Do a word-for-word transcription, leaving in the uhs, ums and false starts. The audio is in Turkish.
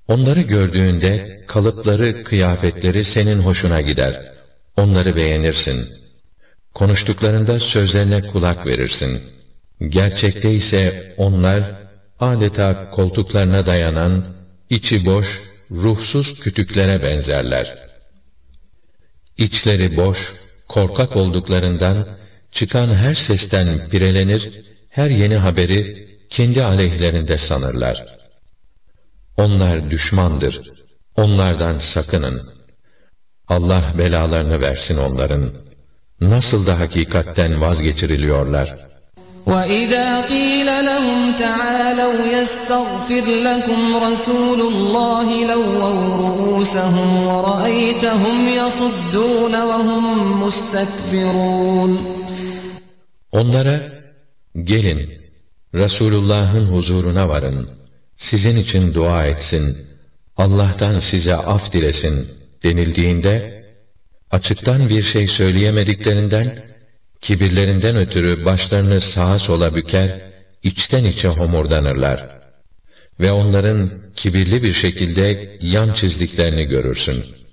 Onları gördüğünde kalıpları, kıyafetleri senin hoşuna gider. Onları beğenirsin. Konuştuklarında sözlerine kulak verirsin. Gerçekte ise onlar adeta koltuklarına dayanan, içi boş, ruhsuz kütüklere benzerler. İçleri boş, korkak olduklarından çıkan her sesten pirelenir, her yeni haberi kendi aleyhlerinde sanırlar. Onlar düşmandır. Onlardan sakının. Allah belalarını versin onların. Nasıl da hakikatten vazgeçiriliyorlar. وَإِذَا قِيلَ لَهُمْ تَعَالَوْا يَسْتَغْفِرْ لَكُمْ رَسُولُ اللَّهِ لَوَّوْا رُءُوسَهُمْ وَرَأَيْتَهُمْ يَصُدُّونَ وَهُمْ مُسْتَكْبِرُونَ Onlara, gelin, Resulullah'ın huzuruna varın, sizin için dua etsin, Allah'tan size af dilesin denildiğinde, açıktan bir şey söyleyemediklerinden, kibirlerinden ötürü başlarını sağa sola büker, içten içe homurdanırlar. Ve onların kibirli bir şekilde yan çizdiklerini görürsün.